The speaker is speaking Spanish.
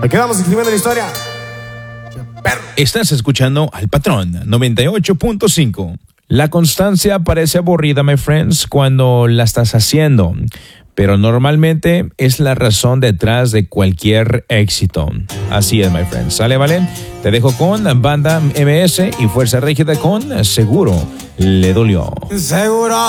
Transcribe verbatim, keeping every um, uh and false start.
Aquí vamos escribiendo la historia. Perro. Estás escuchando al Patrón noventa y ocho punto cinco. La constancia parece aburrida, my friends, cuando la estás haciendo, pero normalmente es la razón detrás de cualquier éxito. Así es, my friends. ¿Sale, vale? Te dejo con Banda M S y Fuerza Rígida con Seguro Le Dolió. Seguro.